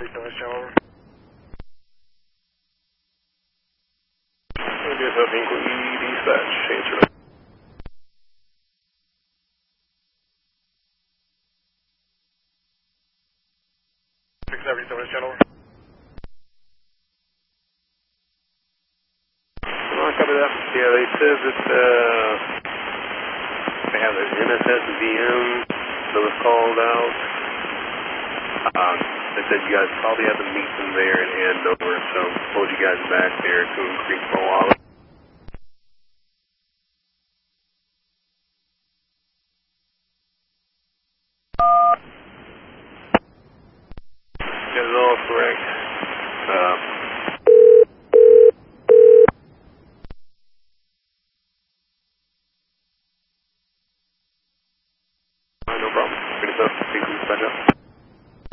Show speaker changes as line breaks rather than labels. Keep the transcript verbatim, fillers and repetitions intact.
channel. Delta cinco e dispatch, answer. six seventy-seven channel.
Oh, copy that. Yeah, they said that uh, they have an N S S V M that was called out. Um, they said you guys probably have to meet them there in Andover, so hold you guys back there to increase morale. That is all correct. Uh,